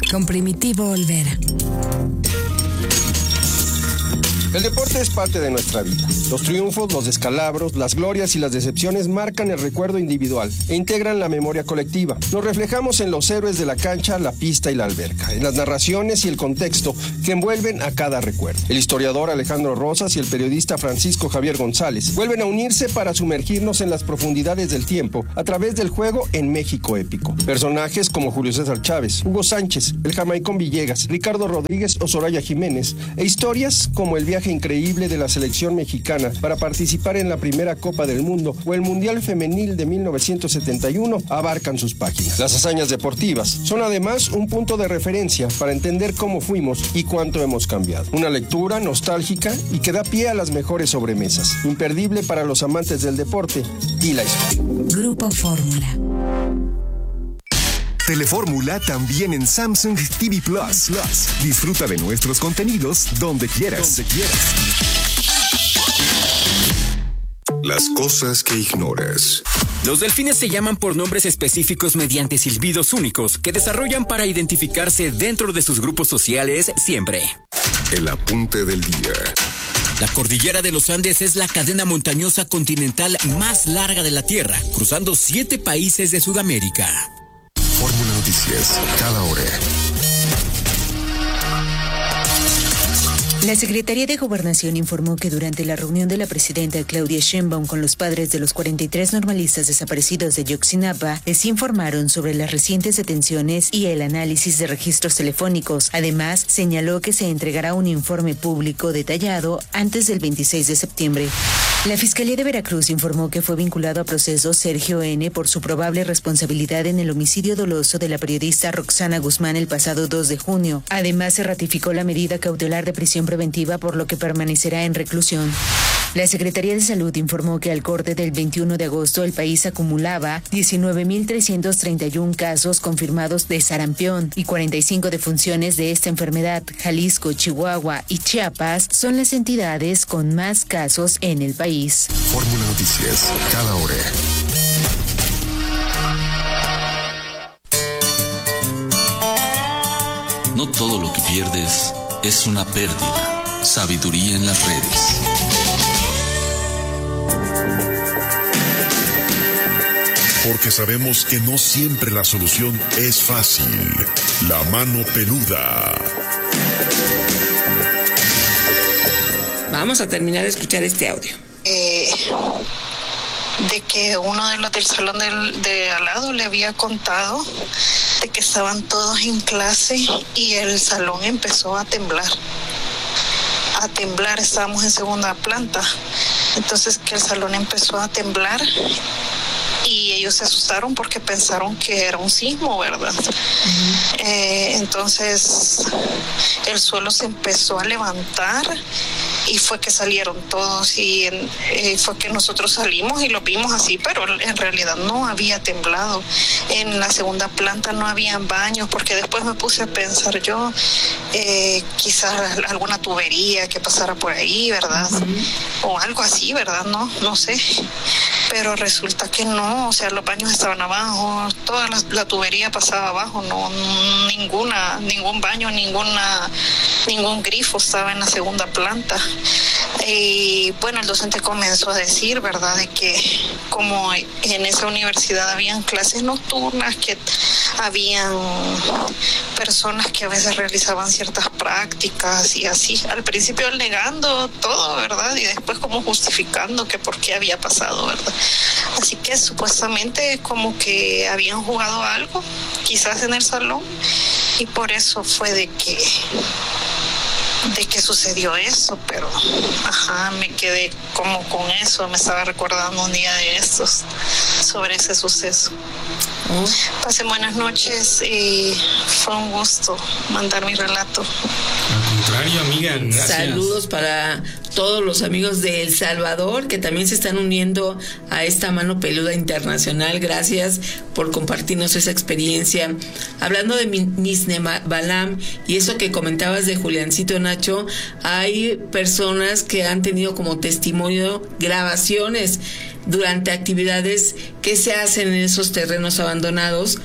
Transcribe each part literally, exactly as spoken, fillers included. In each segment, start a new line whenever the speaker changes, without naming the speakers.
con Primitivo Olvera.
El deporte es parte de nuestra vida. Los triunfos, los descalabros, las glorias y las decepciones marcan el recuerdo individual e integran la memoria colectiva. Nos reflejamos en los héroes de la cancha, la pista y la alberca, en las narraciones y el contexto que envuelven a cada recuerdo. El historiador Alejandro Rosas y el periodista Francisco Javier González vuelven a unirse para sumergirnos en las profundidades del tiempo a través del juego en México épico. Personajes como Julio César Chávez, Hugo Sánchez, el jamaicón Villegas, Ricardo Rodríguez o Soraya Jiménez, e historias como el viaje increíble de la selección mexicana para participar en la primera Copa del Mundo o el Mundial Femenil de mil novecientos setenta y uno abarcan sus páginas. Las hazañas deportivas son además un punto de referencia para entender cómo fuimos y cuánto hemos cambiado. Una lectura nostálgica y que da pie a las mejores sobremesas, imperdible para los amantes del deporte y la historia.
Grupo Fórmula.
Telefórmula también en Samsung T V Plus. Plus. Disfruta de nuestros contenidos donde quieras. Donde quieras. Las cosas que ignoras.
Los delfines se llaman por nombres específicos mediante silbidos únicos que desarrollan para identificarse dentro de sus grupos sociales siempre.
El apunte del día.
La cordillera de los Andes es la cadena montañosa continental más larga de la Tierra, cruzando siete países de Sudamérica.
Fórmula Noticias, cada hora.
La Secretaría de Gobernación informó que durante la reunión de la presidenta Claudia Sheinbaum con los padres de los cuarenta y tres normalistas desaparecidos de Ayotzinapa, les informaron sobre las recientes detenciones y el análisis de registros telefónicos. Además, señaló que se entregará un informe público detallado antes del veintiséis de septiembre. La Fiscalía de Veracruz informó que fue vinculado a proceso Sergio N. por su probable responsabilidad en el homicidio doloso de la periodista Roxana Guzmán el pasado dos de junio. Además, se ratificó la medida cautelar de prisión preventiva, por lo que permanecerá en reclusión. La Secretaría de Salud informó que al corte del veintiuno de agosto el país acumulaba diecinueve mil trescientos treinta y uno casos confirmados de sarampión y cuarenta y cinco defunciones de esta enfermedad. Jalisco, Chihuahua y Chiapas son las entidades con más casos en el país.
Fórmula Noticias, cada hora.
No todo lo que pierdes es una pérdida. Sabiduría en las redes.
Porque sabemos que no siempre la solución es fácil. La mano peluda.
Vamos a terminar de escuchar este audio.
Eh, de que uno de los del salón del, de al lado le había contado de que estaban todos en clase y el salón empezó a temblar. A temblar, estábamos en segunda planta. Entonces que el salón empezó a temblar y ellos se asustaron porque pensaron que era un sismo, ¿verdad? Uh-huh. Eh, entonces el suelo se empezó a levantar y fue que salieron todos y eh, fue que nosotros salimos y lo vimos así, pero en realidad no había temblado. En la segunda planta no habían baños, porque después me puse a pensar yo, eh, quizás alguna tubería que pasara por ahí, ¿verdad? Uh-huh. O algo así, ¿verdad? No, no sé. Pero resulta que no, o sea, los baños estaban abajo, toda la, la tubería pasaba abajo, no, ninguna, ningún baño, ninguna, ningún grifo estaba en la segunda planta. Y bueno, el docente comenzó a decir, ¿verdad?, de que como en esa universidad habían clases nocturnas, que habían personas que a veces realizaban ciertas prácticas y así, al principio negando todo, ¿verdad?, y después como justificando que por qué había pasado, ¿verdad? Así que supuestamente como que habían jugado algo, quizás en el salón, y por eso fue de que de que sucedió eso, pero ajá, me quedé como con eso, me estaba recordando un día de estos sobre ese suceso. Uh. Pasen buenas noches y fue un gusto mandar mi relato.
Al contrario, amiga, gracias.
Saludos para todos los amigos de El Salvador que también se están uniendo a esta mano peluda internacional. Gracias por compartirnos esa experiencia. Hablando de Misne Balam y eso que comentabas de Juliancito Nacho, hay personas que han tenido como testimonio grabaciones durante actividades que se hacen en esos terrenos abandonados,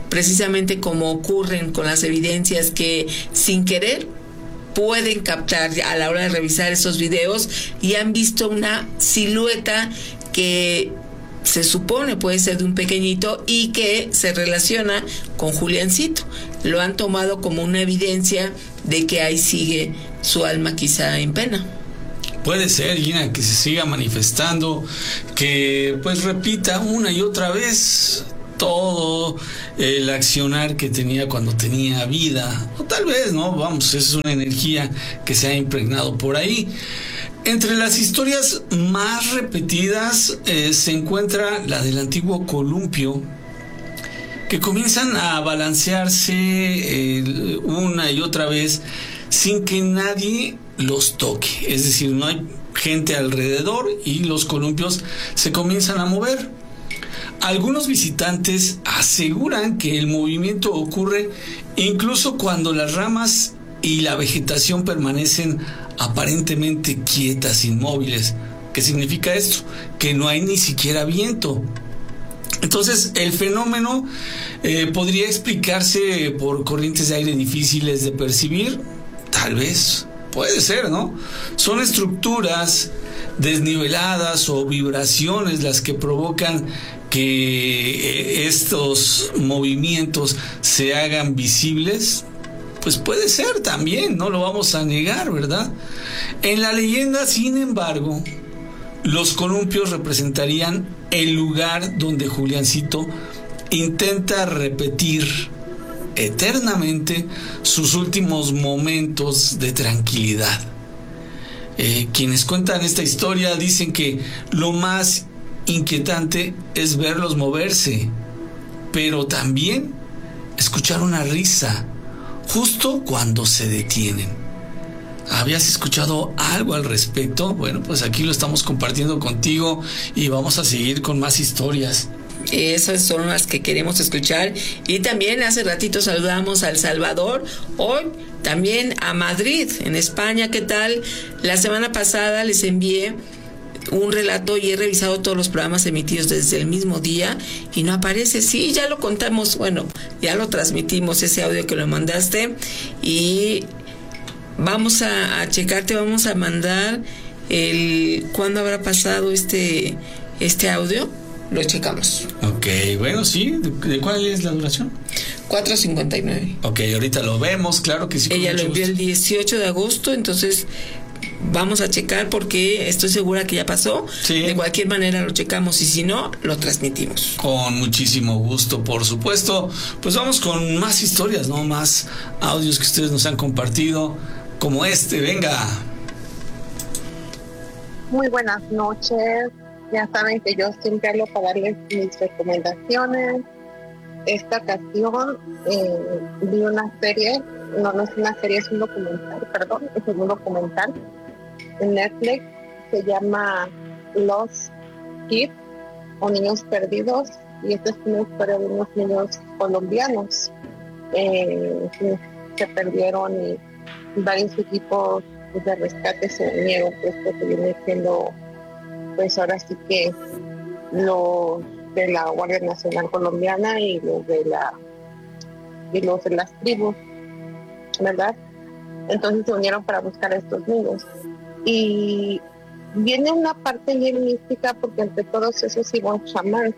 precisamente como ocurren con las evidencias que sin querer pueden captar a la hora de revisar esos videos y han visto una silueta que se supone puede ser de un pequeñito y que se relaciona con Juliancito. Lo han tomado como una evidencia de que ahí sigue su alma quizá en pena.
Puede ser, Gina, que se siga manifestando, que pues repita una y otra vez todo el accionar que tenía cuando tenía vida, o tal vez, ¿no? Vamos, es una energía que se ha impregnado por ahí. Entre las historias más repetidas eh, se encuentra la del antiguo columpio, que comienzan a balancearse eh, una y otra vez sin que nadie los toque. Es decir, no hay gente alrededor y los columpios se comienzan a mover. Algunos visitantes aseguran que el movimiento ocurre incluso cuando las ramas y la vegetación permanecen aparentemente quietas, inmóviles. ¿Qué significa esto? Que no hay ni siquiera viento. Entonces, el fenómeno eh, podría explicarse por corrientes de aire difíciles de percibir, tal vez, puede ser, ¿no? Son estructuras desniveladas o vibraciones las que provocan que estos movimientos se hagan visibles. Pues puede ser también, no lo vamos a negar, ¿verdad? En la leyenda, sin embargo, los columpios representarían el lugar donde Juliancito intenta repetir eternamente sus últimos momentos de tranquilidad. Eh, quienes cuentan esta historia dicen que lo más inquietante es verlos moverse, pero también escuchar una risa justo cuando se detienen. ¿Habías escuchado algo al respecto? Bueno, pues aquí lo estamos compartiendo contigo y vamos a seguir con más historias.
Esas son las que queremos escuchar. Y también hace ratito saludamos a El Salvador, hoy también a Madrid, en España. ¿Qué tal? La semana pasada les envié un relato y he revisado todos los programas emitidos desde el mismo día y no aparece. Sí, ya lo contamos, bueno, ya lo transmitimos, ese audio que lo mandaste, y vamos a, a checarte, vamos a mandar el cuándo habrá pasado este este audio, lo checamos.
Ok, bueno, sí, ¿de, de cuál es la duración?
cuatro cincuenta y nueve.
Ok, ahorita lo vemos, claro que sí.
Ella lo envió el dieciocho de agosto, entonces vamos a checar porque estoy segura que ya pasó.
Sí.
De cualquier manera lo checamos y si no, lo transmitimos.
Con muchísimo gusto, por supuesto. Pues vamos con más historias, ¿no? Más audios que ustedes nos han compartido, como este. Venga.
Muy buenas noches. Ya saben que yo siempre hablo para darles mis recomendaciones. Esta ocasión eh, vi una serie, no, no es una serie, es un documental, perdón, es un documental en Netflix, se llama Lost Kids o Niños Perdidos, y esta es una historia de unos niños colombianos eh, que se perdieron y varios equipos de rescate se unieron, pues que viene siendo, pues ahora sí que los de la Guardia Nacional Colombiana y los de la y los de las tribus, ¿verdad? Entonces se unieron para buscar a estos niños. Y viene una parte bien mística porque entre todos esos iba un chamán.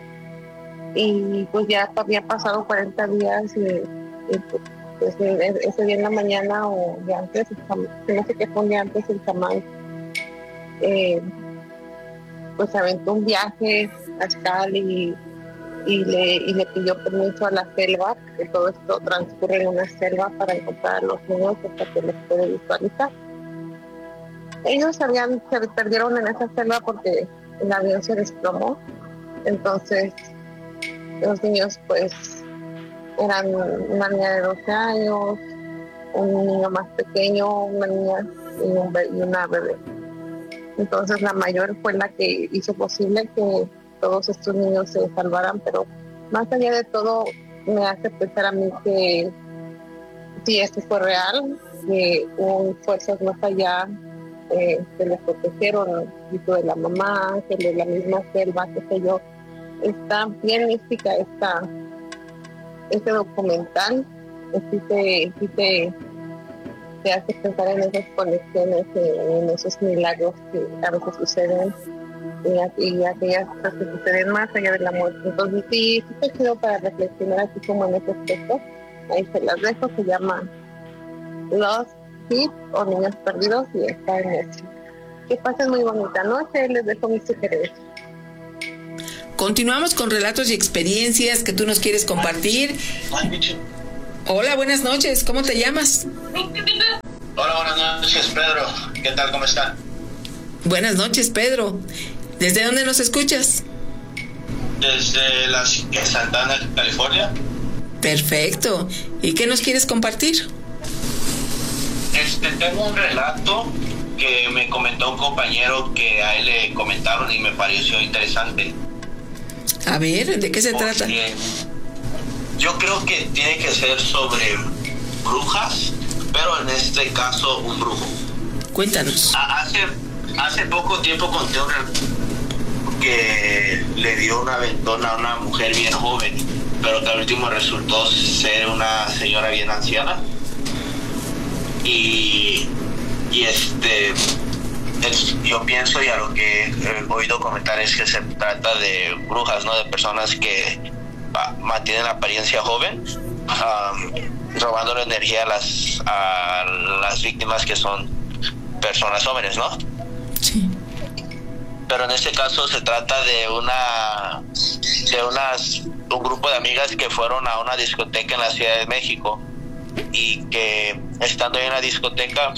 Y pues ya había pasado cuarenta días y, y pues ese día en la mañana o de antes, no sé qué fue un día antes, el chamán eh, pues aventó un viaje a Cali y, y, le, y le pidió permiso a la selva, porque todo esto transcurre en una selva, para encontrar a los niños hasta que los puede visualizar. Ellos habían, se perdieron en esa selva porque el avión se desplomó, entonces los niños pues eran una niña de doce años, un niño más pequeño, una niña y, un be- y una bebé. Entonces la mayor fue la que hizo posible que todos estos niños se salvaran, pero más allá de todo me hace pensar a mí que sí, esto fue real, que hubo fuerzas más allá eh, que les protegieron, el de la mamá, que de la misma selva, qué sé yo. Está bien mística esta, ese documental sí te, sí te, te hace pensar en esas conexiones, en esos milagros que a veces suceden y, y aquellas cosas que suceden más allá de la muerte. Entonces sí, sí te quiero para reflexionar así como en ese aspecto. Ahí se las dejo, se llama Lost Kids o Niños Perdidos y está en Netflix. Que pasen muy bonita noche, les dejo mis sugerencias.
Continuamos con relatos y experiencias que tú nos quieres compartir. Hola, buenas noches, ¿cómo te llamas?
Hola, buenas noches, Pedro. ¿Qué tal, cómo están?
Buenas noches, Pedro. ¿Desde dónde nos escuchas?
Desde la Santana, California.
Perfecto. ¿Y qué nos quieres compartir?
Este, tengo un relato que me comentó un compañero que a él le comentaron y me pareció interesante.
A ver, ¿de qué se
Porque
trata?
Yo creo que tiene que ser sobre brujas, pero en este caso un brujo.
Cuéntanos.
Hace, hace poco tiempo conté un relato que le dio una aventona a una mujer bien joven, pero que al último resultó ser una señora bien anciana. Y, y este, es, yo pienso, y a lo que he oído comentar, es que se trata de brujas, ¿no? De personas que uh, mantienen la apariencia joven, um, robando la energía a las, a las víctimas que son personas jóvenes, ¿no?
Sí.
Pero en este caso se trata de una, de unas, un grupo de amigas que fueron a una discoteca en la Ciudad de México, y que estando en la discoteca,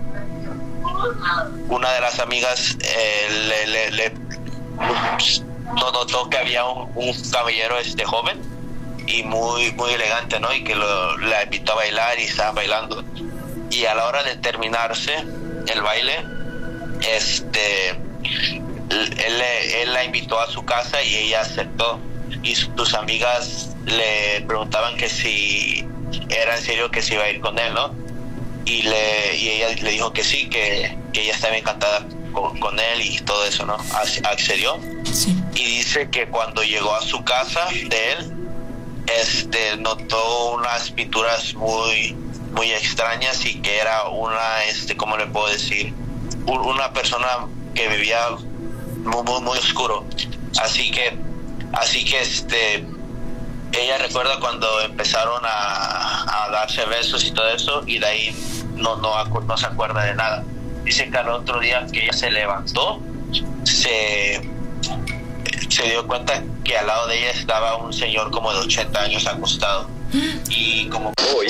una de las amigas eh, le, le, le notó que había un, un caballero este joven y muy muy elegante, ¿no? Y que lo, la invitó a bailar y estaban bailando, y a la hora de terminarse el baile, este él, él la invitó a su casa y ella aceptó, y sus amigas le preguntaban que si era en serio que se iba a ir con él, ¿no? Y le y ella le dijo que sí, que, que ella estaba encantada con, con él y todo eso, ¿no? Accedió.
Sí.
Y dice que cuando llegó a su casa de él, este notó unas pinturas muy muy extrañas, y que era una, este, ¿cómo le puedo decir? Una persona que vivía muy muy, muy oscuro. Así que así que este ella recuerda cuando empezaron a, a darse besos y todo eso, y de ahí no, no, no se acuerda de nada. Dice que al otro día que ella se levantó, se, se dio cuenta que al lado de ella estaba un señor como de ochenta años acostado. Y como hoy.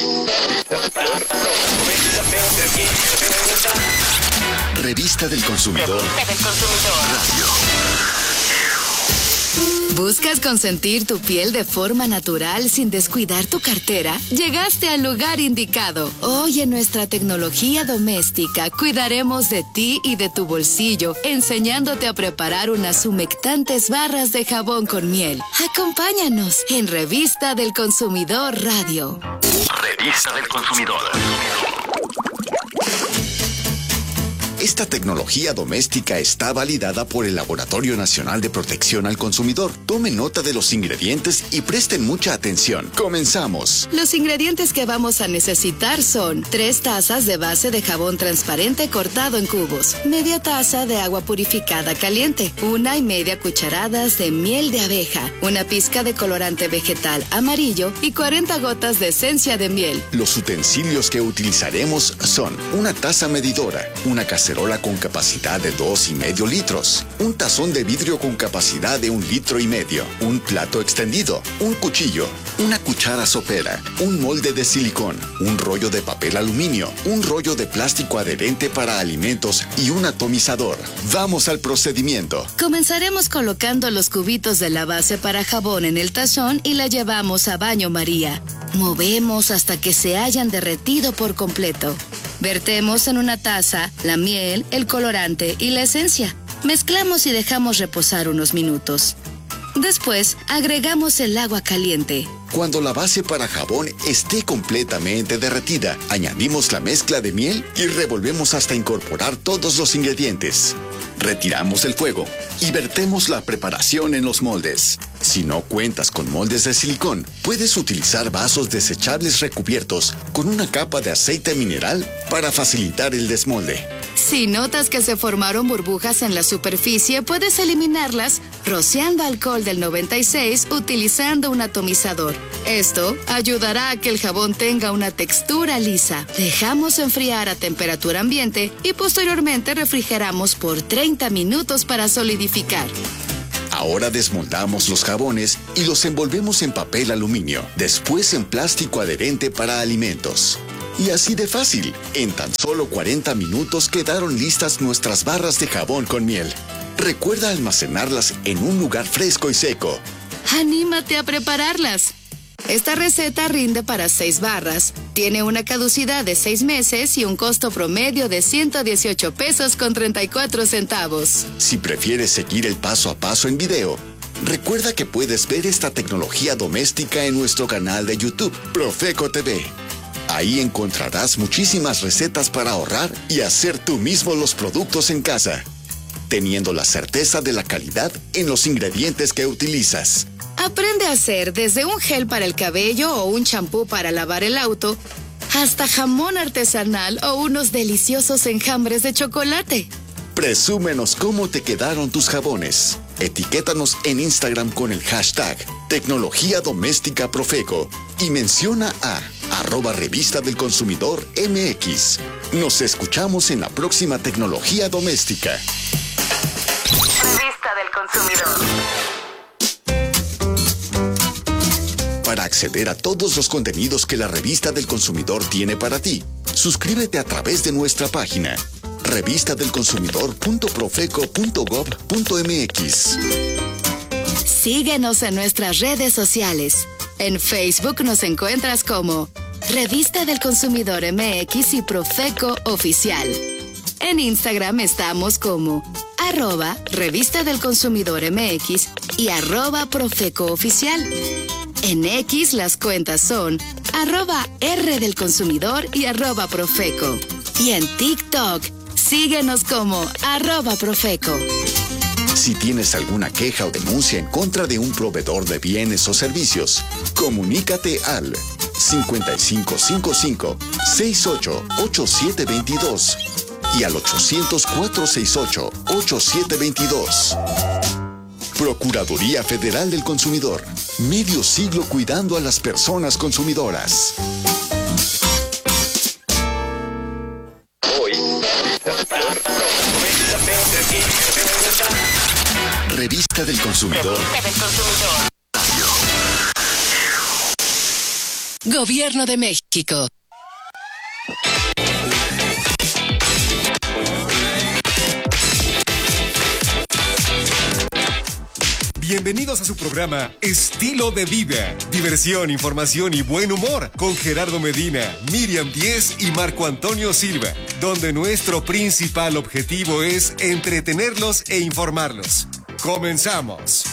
Revista del Consumidor.
Revista del Consumidor.
Radio.
¿Buscas consentir tu piel de forma natural sin descuidar tu cartera? Llegaste al lugar indicado. Hoy en nuestra tecnología doméstica cuidaremos de ti y de tu bolsillo, enseñándote a preparar unas humectantes barras de jabón con miel. Acompáñanos en Revista del Consumidor Radio.
Revista del Consumidor. Esta tecnología doméstica está validada por el Laboratorio Nacional de Protección al Consumidor. Tomen nota de los ingredientes y presten mucha atención. Comenzamos.
Los ingredientes que vamos a necesitar son tres tazas de base de jabón transparente cortado en cubos, media taza de agua purificada caliente, una y media cucharadas de miel de abeja, una pizca de colorante vegetal amarillo y cuarenta gotas de esencia de miel.
Los utensilios que utilizaremos son una taza medidora, una cacerola con capacidad de dos y medio litros, un tazón de vidrio con capacidad de un litro y medio, un plato extendido, un cuchillo, una cuchara sopera, un molde de silicón, un rollo de papel aluminio, un rollo de plástico adherente para alimentos y un atomizador. Vamos al procedimiento.
Comenzaremos colocando los cubitos de la base para jabón en el tazón y la llevamos a baño María. Movemos hasta que se hayan derretido por completo. Vertemos en una taza la miel, el colorante y la esencia. Mezclamos y dejamos reposar unos minutos. Después, agregamos el agua caliente.
Cuando la base para jabón esté completamente derretida, añadimos la mezcla de miel y revolvemos hasta incorporar todos los ingredientes. Retiramos el fuego y vertemos la preparación en los moldes. Si no cuentas con moldes de silicón, puedes utilizar vasos desechables recubiertos con una capa de aceite mineral para facilitar el desmolde.
Si notas que se formaron burbujas en la superficie, puedes eliminarlas rociando alcohol del noventa y seis utilizando un atomizador. Esto ayudará a que el jabón tenga una textura lisa. Dejamos enfriar a temperatura ambiente y posteriormente refrigeramos por treinta minutos para solidificar.
Ahora desmoldamos los jabones y los envolvemos en papel aluminio, después en plástico adherente para alimentos. Y así de fácil, en tan solo cuarenta minutos quedaron listas nuestras barras de jabón con miel. Recuerda almacenarlas en un lugar fresco y seco.
¡Anímate a prepararlas! Esta receta rinde para seis barras, tiene una caducidad de seis meses y un costo promedio de ciento dieciocho pesos con treinta y cuatro centavos.
Si prefieres seguir el paso a paso en video, recuerda que puedes ver esta tecnología doméstica en nuestro canal de YouTube, Profeco T V. Ahí encontrarás muchísimas recetas para ahorrar y hacer tú mismo los productos en casa, teniendo la certeza de la calidad en los ingredientes que utilizas.
Aprende a hacer desde un gel para el cabello o un champú para lavar el auto, hasta jamón artesanal o unos deliciosos enjambres de chocolate.
Presúmenos cómo te quedaron tus jabones. Etiquétanos en Instagram con el hashtag Tecnología Doméstica Profeco y menciona a arroba Revista del Consumidor M X. Nos escuchamos en la próxima Tecnología Doméstica.
Revista del Consumidor.
Para acceder a todos los contenidos que la Revista del Consumidor tiene para ti, suscríbete a través de nuestra página revista del consumidor punto profeco punto gob punto m x.
Síguenos en nuestras redes sociales. En Facebook nos encuentras como Revista del Consumidor M X y Profeco Oficial. En Instagram estamos como arroba Revista del Consumidor M X y arroba Profeco Oficial. En X las cuentas son arroba R del Consumidor y arroba Profeco. Y en TikTok, síguenos como arroba Profeco.
Si tienes alguna queja o denuncia en contra de un proveedor de bienes o servicios, comunícate al cincuenta y cinco cincuenta y cinco, sesenta y ocho, ochenta y siete veintidós y al ochocientos, cuatrocientos sesenta y ocho, ochenta y siete veintidós. Procuraduría Federal del Consumidor. Medio siglo cuidando a las personas consumidoras. Hoy. Revista del Consumidor.
Revista del Consumidor. Gobierno de México.
Bienvenidos a su programa Estilo de Vida. Diversión, información y buen humor con Gerardo Medina, Miriam Díez y Marco Antonio Silva, donde nuestro principal objetivo es entretenerlos e informarlos. ¡Comenzamos!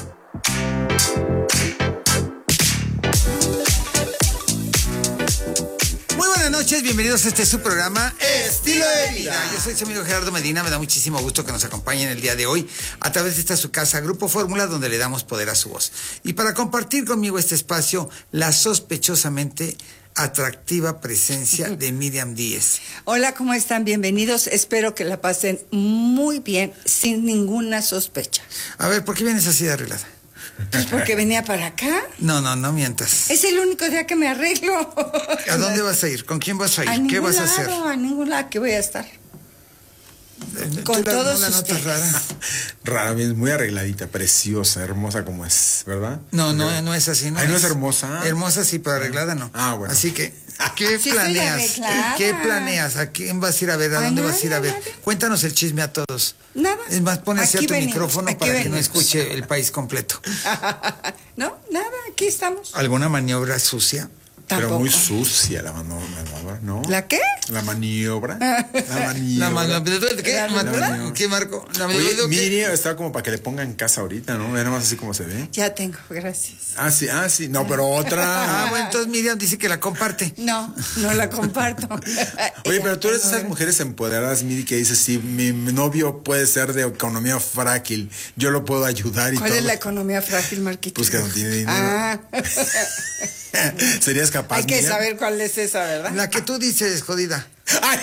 Buenas noches, bienvenidos a este su programa Estilo de Vida. Yo soy su amigo Gerardo Medina, me da muchísimo gusto que nos acompañen el día de hoy a través de esta su casa, Grupo Fórmula, donde le damos poder a su voz. Y para compartir conmigo este espacio, la sospechosamente atractiva presencia de Miriam Díez.
Hola, ¿cómo están? Bienvenidos. Espero que la pasen muy bien, sin ninguna sospecha.
A ver, ¿por qué vienes así de arreglada?
Pues porque venía para acá.
No, no, no mientas.
Es el único día que me arreglo.
¿A dónde vas a ir? ¿Con quién vas a ir?
A
¿Qué vas
lado,
a hacer?
A ningún lado que voy a estar. Con
¿Tú la-
todos
no la notas
ustedes.
rara?
Rara, bien, muy arregladita, preciosa, hermosa como es, ¿verdad?
No, no, no es así. No,
Ay, ¿no es hermosa?
Hermosa sí, pero arreglada no.
Ah, bueno.
Así que, ¿qué
Sí,
planeas?
estoy arreglada.
¿Qué planeas? ¿A quién vas a ir a ver? ¿A
A
dónde
nadie,
vas a ir a
a
ver?
nadie.
Cuéntanos el chisme a todos.
Nada.
Es más, pon hacia
Aquí
tu
venimos,
micrófono
aquí
para que no
venimos.
escuche el país completo.
No, nada, aquí estamos.
¿Alguna maniobra sucia? Tampoco.
Pero muy sucia la maniobra, ¿no?
¿La qué?
La maniobra. La maniobra.
La maniobra. ¿Qué?
La maniobra.
¿Qué, Marco? La
Oye,
¿qué?
Miriam está como para que le ponga en casa ahorita, ¿no? Era más así como se ve.
Ya tengo, gracias.
Ah, sí, ah, sí. No, pero otra.
Ah, bueno, entonces Miriam dice que la comparte.
No, no la comparto.
Oye, pero tú eres de esas mujeres empoderadas, Miri, que dices, si mi novio puede ser de economía frágil, yo lo puedo ayudar y
¿Cuál
todo.
es la economía frágil, Marquito?
Pues que no tiene dinero.
Ah.
¿Serías capaz,
Hay que
Miriam?
saber cuál es esa, ¿verdad?
La que tú dices, jodida.
Ay.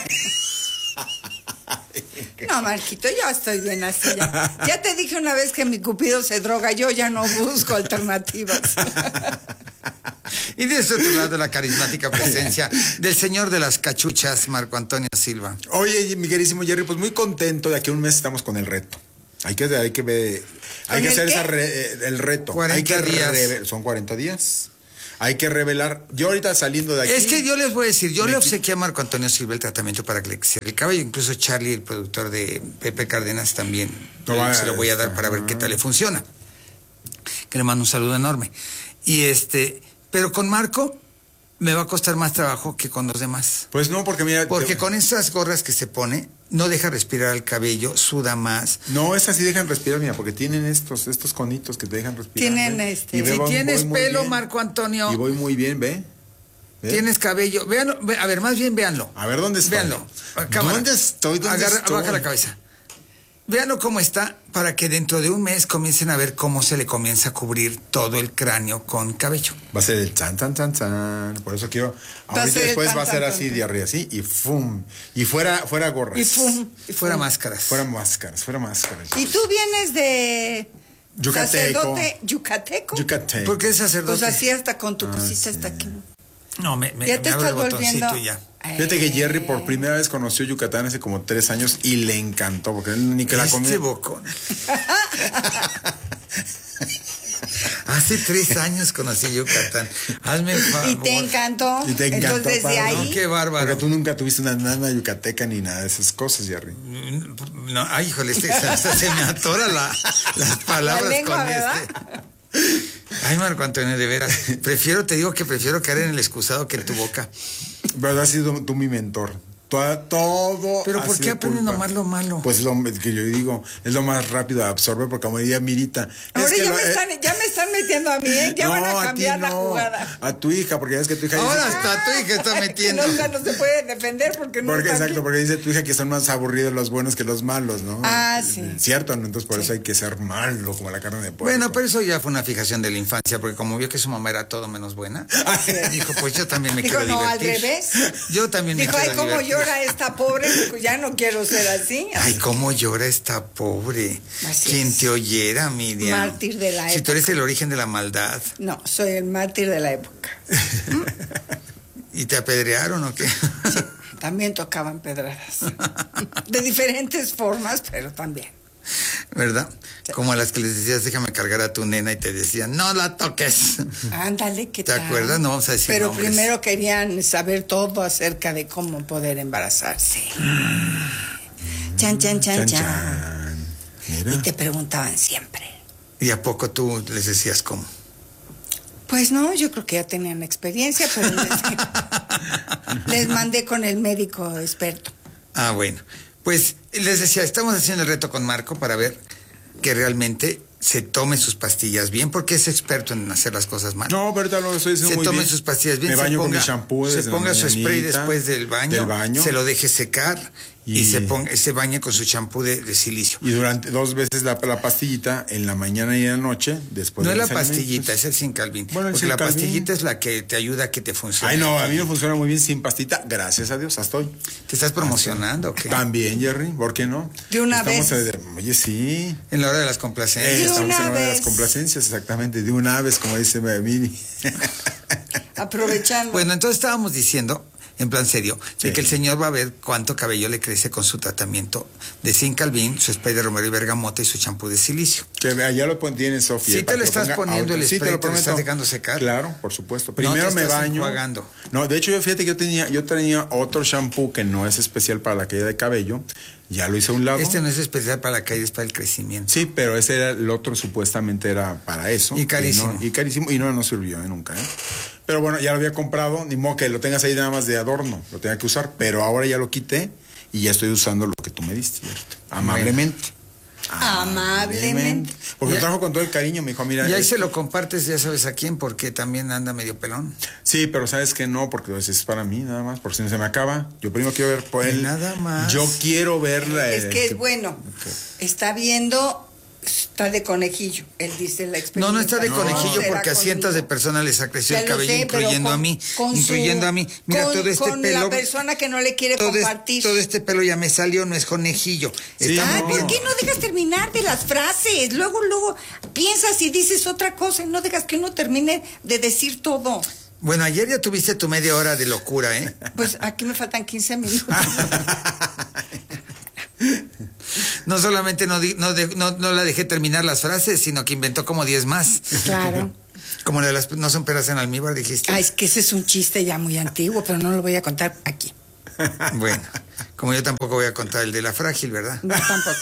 No, Marquito, yo estoy bien así. Ya. Ya te dije una vez que mi cupido se droga, yo ya no busco alternativas.
Y de ese otro lado, la carismática presencia del señor de las cachuchas, Marco Antonio Silva.
Oye, mi queridísimo Jerry, pues muy contento. De aquí a un mes estamos con el reto. Hay que, hay que ver, hay que hacer esa re, el reto.
cuarenta
hay que
días.
Reve, son cuarenta días. Hay que revelar. Yo ahorita saliendo de aquí.
Es que yo les voy a decir, yo le obsequié a Marco Antonio Silva el tratamiento para que le creciera el cabello. Incluso Charlie, el productor de Pepe Cárdenas, también
No,
eh, se lo voy a dar para ver qué tal le funciona. Que le mando un saludo enorme. Y este, pero con Marco me va a costar más trabajo que con los demás.
Pues no, porque mira.
Porque
yo...
con estas gorras que se pone, no deja respirar el cabello, suda más.
No, esas sí dejan respirar, mira, porque tienen estos, estos conitos que te dejan respirar.
Tienen
¿ve?
este.
Y ve,
Si
voy,
tienes
voy muy
pelo,
bien.
Marco Antonio.
Y voy muy bien, ¿ve? ¿Ve?
Tienes cabello. Véanlo, ve, a ver, más bien véanlo.
A ver, ¿dónde estoy?
Véanlo. Cámara.
¿Dónde estoy? ¿Dónde
Agarra,
estoy?
Baja la cabeza. Véanlo cómo está para que dentro de un mes comiencen a ver cómo se le comienza a cubrir todo el cráneo con cabello.
Va a ser el chan, chan, chan, chan. Por eso quiero.
Va a
Ahorita
ser
después
tan,
va a ser
tan,
así
tan.
de arriba, así, y fum. Y fuera, fuera gorras.
Y pum.
Y fuera máscaras.
Fuera máscaras, fuera máscaras.
Y tú vienes de
Yucateco.
sacerdote yucateco.
Yucateco.
¿Por qué es sacerdote?
Pues así hasta con tu cosita hasta aquí.
No, me, me,
Ya
me
te
abro el
estás
botoncito
volviendo-
y ya.
Fíjate que Jerry por primera vez conoció Yucatán hace como tres años y le encantó, porque él ni que la
Este
comía.
bocón. Hace tres años conocí Yucatán. Hazme el favor.
Y te encantó.
Y te encantó,
Entonces desde
padre,
ahí.
No, qué bárbaro.
Porque tú nunca tuviste una nana yucateca ni nada de esas cosas, Jerry.
No, ay, híjole, este, hasta se me atora la, las palabras
La lengua,
con
¿verdad?
este. Ay, Marco Antonio, de veras. Prefiero, te digo que prefiero caer en el excusado que en tu boca.
Pero has sido tú mi mentor. Todo. todo
Pero
ha
¿por qué
sido
aprendes
culpa.
nomás lo malo?
Pues lo que yo digo, es lo más rápido de absorber, porque como diría Mirita.
Ahora
es que
ya,
lo-
me
eh,
están, ya me están metiendo a mí, ¿eh? Ya
no,
van a
ti
cambiar la
no,
jugada.
a tu hija, porque ya es que tu hija
Ahora
dice.
hasta tu hija está
Que
metiendo.
no, no se puede defender porque no
Porque,
está
exacto,
aquí.
porque dice tu hija que son más aburridos los buenos que los malos, ¿no?
Ah, sí.
Cierto, ¿no? Entonces por eso hay que ser malo, como la carne de puerco.
Bueno, pero eso ya fue una fijación de la infancia, porque como vio que su mamá era todo menos buena, dijo, pues yo también me
Dijo,
quiero
no, al
divertir.
revés.
Yo también
Dijo,
me
ay,
quiero
cómo
divertir.
llora esta pobre, pues ya no quiero ser así.
Ay, cómo llora esta pobre.
Así
Quien
es.
te oyera, Miriam.
Mártir de la
Si tú eres el origen de la maldad.
No, soy el mártir de la época.
¿Y te apedrearon o qué?
También tocaban pedradas. De diferentes formas, pero también.
¿Verdad? Como a las que les decías, déjame cargar a tu nena y te decían, no la toques.
Ándale, ¿qué
¿Te
tal?
acuerdas? No vamos a decir
Pero
nombres.
primero querían saber todo acerca de cómo poder embarazarse. Chan, chan, chan,
Chan,
chan.
chan. Mira.
Y te preguntaban siempre.
¿Y a poco tú les decías cómo?
Pues no, yo creo que ya tenían experiencia, pero les, les mandé con el médico experto.
Ah, bueno. Pues les decía, estamos haciendo el reto con Marco para ver que realmente se tome sus pastillas bien, porque es experto en hacer las cosas mal.
No, pero ahorita lo estoy diciendo
Se
muy
tome
bien.
sus pastillas bien.
Me
se
baño con
ponga,
mi shampoo
Se
desde la
ponga su spray
mañanita,
después del baño,
del baño.
se lo deje secar y,
Y-
se ponga, se bañe con su champú de, de silicio.
Y durante dos veces la, la pastillita, en la mañana y en la noche, después
No
de
es la
los alimentos.
pastillita, es el Sincalvin.
Bueno, el
porque la
Sincalvin.
pastillita es la que te ayuda a que te funcione.
Ay, no, a mí me funciona muy bien sin pastita, gracias a Dios, hasta hoy.
¿Te estás promocionando o qué?
También, Jerry, ¿por qué no?
De una
Estamos
vez.
de- oye, sí.
En la hora de las
Eh,
complacencias.
De
estamos
una
en la hora de las
vez.
complacencias, exactamente, de una vez, como dice Miri.
Aprovechando.
Bueno, entonces estábamos diciendo, en plan serio, de
Sí.
que el señor va a ver cuánto cabello le crece con su tratamiento de Sincalvin, su spray de romero y bergamota y su champú de silicio.
Que vea, ya lo pon- tiene Sofía.
Sí te
para
lo
que
estás
ponga
poniendo
ahorita.
el
Sí,
spray,
te lo
te lo estás
prometo.
dejando secar.
Claro, por supuesto.
No
Primero
te
me
estás
baño.
enjuagando.
No, de hecho, yo fíjate que yo tenía, yo tenía otro shampoo que no es especial para la caída de cabello. Ya lo hice a un lado.
Este no es especial para la caída, es para el crecimiento.
Sí, pero ese era el otro supuestamente era para eso.
Y carísimo.
Y, no- y carísimo y no nos sirvió eh, nunca, ¿eh? Pero bueno, ya lo había comprado, ni modo que lo tengas ahí nada más de adorno, lo tenía que usar, pero ahora ya lo quité y ya estoy usando lo que tú me diste, ¿cierto? Amablemente.
Amablemente.
Porque lo trajo con todo el cariño, me dijo, mira.
Y ahí
es...
se lo compartes, ya sabes a quién, porque también anda medio pelón.
Sí, pero sabes que no, porque pues, es para mí nada más, porque si no se me acaba. Yo primero quiero ver por él.
Nada más.
Yo quiero verla.
Es que
eh,
es bueno. Okay. Está viendo. Está de conejillo, él dice la experiencia.
No, no está de conejillo
no,
porque a cientos de personas les ha crecido
ya
el cabello,
sé,
incluyendo
con,
a mí.
Con
incluyendo
su,
a mí. Mira,
con,
todo este
con
pelo.
la persona que no le quiere
todo
compartir.
Es, todo este pelo ya me salió, no es conejillo.
Sí, Ay, no. ¿por qué no dejas terminar de las frases? Luego, luego piensas y dices otra cosa y no dejas que uno termine de decir todo.
Bueno, ayer ya tuviste tu media hora de locura, ¿eh?
Pues aquí me faltan quince minutos.
No solamente no, no, no, no la dejé terminar las frases, sino que inventó como diez más.
Claro.
Como la de las no son peras en almíbar, dijiste.
Ah, es que ese es un chiste ya muy antiguo, pero no lo voy a contar aquí.
Bueno, como yo tampoco voy a contar el de la frágil, ¿verdad?
No, tampoco.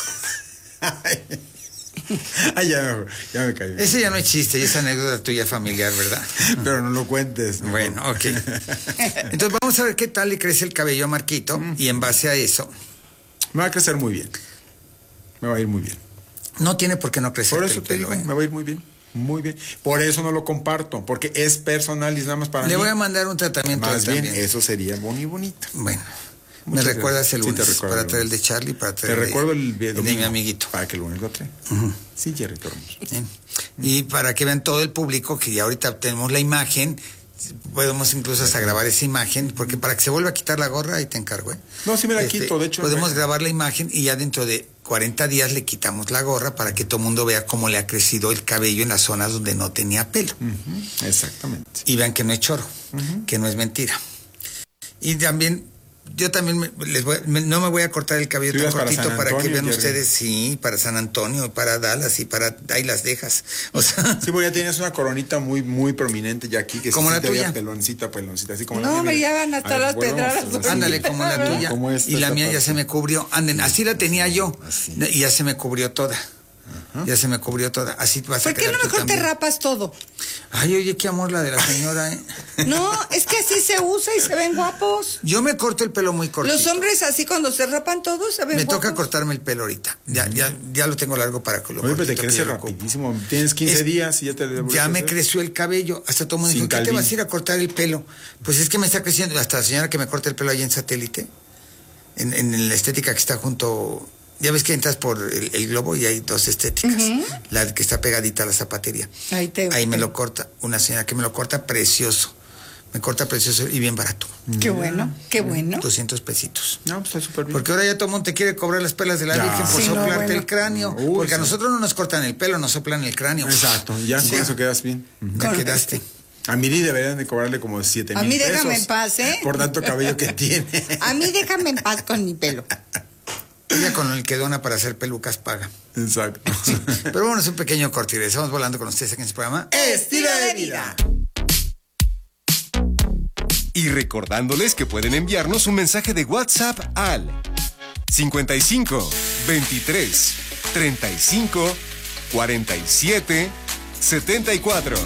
Ay, ya me, ya me caí.
Ese ya no es chiste, y es anécdota tuya familiar, ¿verdad?
Pero no lo cuentes. ¿no?
Bueno, ok. Entonces vamos a ver qué tal le crece el cabello a Marquito, mm. y en base a eso...
Me va a crecer muy bien. Me va a ir muy bien.
No tiene por qué no crecer.
Por eso te digo, ¿eh? Me va a ir muy bien. Muy bien. Por eso no lo comparto, porque es personal y es nada más para
Le
mí.
voy a mandar un tratamiento.
Más bien,
también.
Eso sería muy bonito.
Bueno. Muchas me recuerdas el lunes sí, para traer el de Charlie, para traer
te
el
recuerdo el,
el, el de mi amiguito.
Para que el lunes lo trae.
Uh-huh.
Sí, Jerry, pero
sí. Y para que vean todo el público que ya ahorita tenemos la imagen, podemos incluso hasta grabar esa imagen, porque para que se vuelva a quitar la gorra, ahí te encargo, ¿eh?
No, sí me la
este,
quito, de hecho.
Podemos
me...
grabar la imagen y ya dentro de cuarenta días le quitamos la gorra para que todo el mundo vea cómo le ha crecido el cabello en las zonas donde no tenía pelo.
Uh-huh. Exactamente.
Y vean que no es choro, uh-huh. que no es mentira. Y también... Yo también me, les voy, me, no me voy a cortar el cabello tan cortito para, para que vean Jerry. Ustedes, sí, para San Antonio, para Dallas y para ahí las dejas. O sea,
sí, porque ya tienes una coronita muy muy prominente ya aquí que
como
sí
la tuya,
peloncita, peloncita, así como
no,
la mía.
No, me llegan hasta las pedradas.
Ándale, como la tuya. Y la mía ya se me cubrió. Anden, así la tenía yo así. Y ya se me cubrió toda. Ajá. Ya se me cubrió toda. Así vas
¿Por
a
qué no mejor también? Te rapas todo?
Ay, oye, qué amor la de la señora, ¿eh?
No, es que así se usa y se ven guapos.
Yo me corto el pelo muy cortito.
Los hombres así cuando se rapan todos se ven
me
guapos.
Me toca cortarme el pelo ahorita. Ya, ya, ya lo tengo largo para que lo
Oye, pero te crece rapidísimo. Tienes quince es, días y ya te
Ya me creció el cabello. Hasta todo el mundo dijo, ¿qué te vas a ir a cortar el pelo? Pues es que me está creciendo. Hasta la señora que me corta el pelo ahí en Satélite, en, en la estética que está junto... Ya ves que entras por el, el globo y hay dos estéticas. Uh-huh. La que está pegadita a la zapatería.
Ahí, te
Ahí me lo corta. Una señora que me lo corta precioso. Me corta precioso y bien barato.
Qué bueno, qué bueno.
doscientos pesitos.
No, pues está súper bien.
Porque ahora ya todo el mundo te quiere cobrar las pelas de la ya. Virgen por sí, soplarte no, bueno. el cráneo. Uy, porque sí. a nosotros no nos cortan el pelo, nos soplan el cráneo.
Exacto, ya sí. con eso quedas bien.
Ya con quedaste.
A Miri deberían de cobrarle como siete mil
pesos. A mí déjame
pesos
en paz, ¿eh?
Por tanto cabello que tiene.
A mí déjame en paz con mi pelo.
Ella con el que dona para hacer pelucas paga.
Exacto.
Sí. Pero bueno, es un pequeño corte y estamos volando con ustedes aquí en este programa
Estilo de Vida.
Y recordándoles que pueden enviarnos un mensaje de WhatsApp al cincuenta y cinco, veintitrés, treinta y cinco, cuarenta y siete, setenta y cuatro.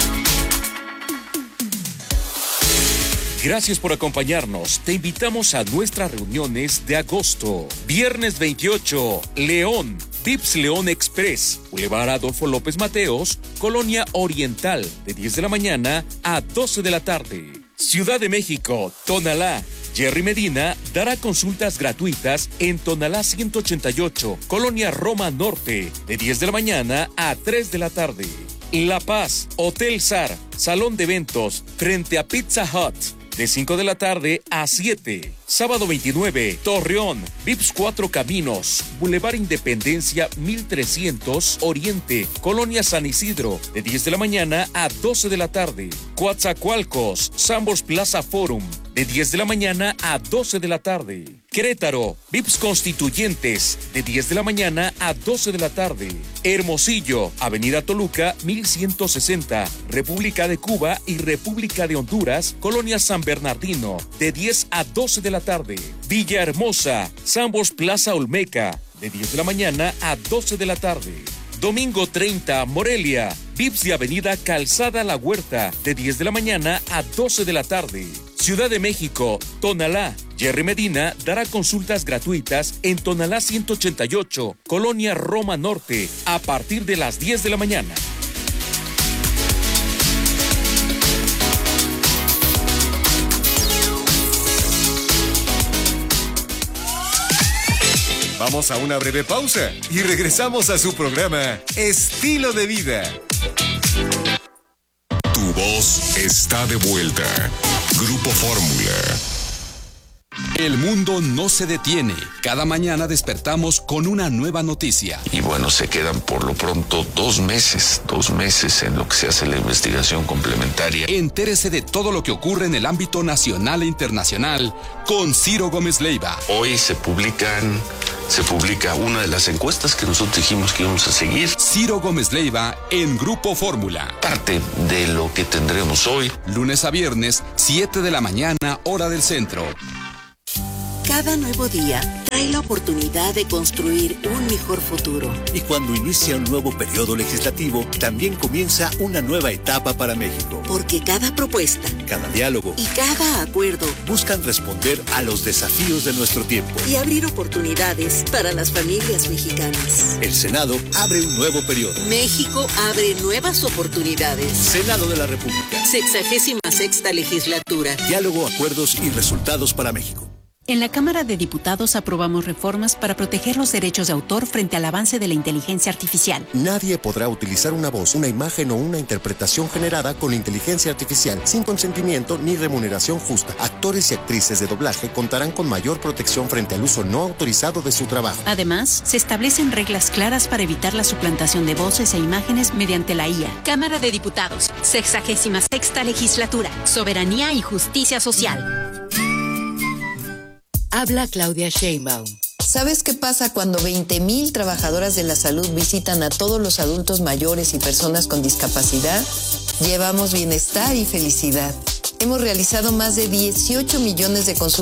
Gracias por acompañarnos. Te invitamos a nuestras reuniones de agosto. Viernes veintiocho, León, Vips León Express, Boulevard Adolfo López Mateos, Colonia Oriental, de diez de la mañana a doce de la tarde. Ciudad de México, Tonalá. Jerry Medina dará consultas gratuitas en Tonalá ciento ochenta y ocho, Colonia Roma Norte, de diez de la mañana a tres de la tarde. La Paz, Hotel Sar, Salón de Eventos, frente a Pizza Hut, de cinco de la tarde a siete. Sábado veintinueve, Torreón, Vips Cuatro Caminos, Boulevard Independencia mil trescientos Oriente, Colonia San Isidro, de diez de la mañana a doce de la tarde. Coatzacoalcos, Sambors Plaza Forum, de diez de la mañana a doce de la tarde. Querétaro, Vips Constituyentes, de diez de la mañana a doce de la tarde. Hermosillo, Avenida Toluca mil ciento sesenta, República de Cuba y República de Honduras, Colonia San Bernardino, de diez a doce de la tarde. Villahermosa, Sambors Plaza Olmeca, de diez de la mañana a doce de la tarde. Domingo treinta, Morelia, Vips de Avenida Calzada La Huerta, de diez de la mañana a doce de la tarde. Ciudad de México, Tonalá. Jerry Medina dará consultas gratuitas en Tonalá ciento ochenta y ocho, Colonia Roma Norte, a partir de las diez de la mañana.
Vamos a una breve pausa y regresamos a su programa Estilo de Vida.
Tu voz está de vuelta. Grupo Fórmula.
El mundo no se detiene. Cada mañana despertamos con una nueva noticia.
Y bueno, se quedan por lo pronto dos meses, dos meses en lo que se hace la investigación complementaria.
Entérese de todo lo que ocurre en el ámbito nacional e internacional con Ciro Gómez Leiva.
Hoy se publican, se publica una de las encuestas que nosotros dijimos que íbamos a seguir.
Ciro Gómez Leiva en Grupo Fórmula.
Parte de lo que tendremos hoy.
Lunes a viernes, siete de la mañana, hora del centro.
Cada nuevo día trae la oportunidad de construir un mejor futuro.
Y cuando inicia un nuevo periodo legislativo, también comienza una nueva etapa para México.
Porque cada propuesta,
cada diálogo
y cada acuerdo
buscan responder a los desafíos de nuestro tiempo
y abrir oportunidades para las familias mexicanas.
El Senado abre un nuevo periodo.
México abre nuevas oportunidades.
Senado de la República.
Sexagésima sexta legislatura.
Diálogo, acuerdos y resultados para México.
En la Cámara de Diputados aprobamos reformas para proteger los derechos de autor frente al avance de la inteligencia artificial.
Nadie podrá utilizar una voz, una imagen o una interpretación generada con inteligencia artificial sin consentimiento ni remuneración justa. Actores y actrices de doblaje contarán con mayor protección frente al uso no autorizado de su trabajo.
Además, se establecen reglas claras para evitar la suplantación de voces e imágenes mediante la I A.
Cámara de Diputados, sexagésima sexta legislatura, soberanía y justicia social.
Habla Claudia Sheinbaum.
¿Sabes qué pasa cuando veinte mil trabajadoras de la salud visitan a todos los adultos mayores y personas con discapacidad? Llevamos bienestar y felicidad. Hemos realizado más de dieciocho millones de consultas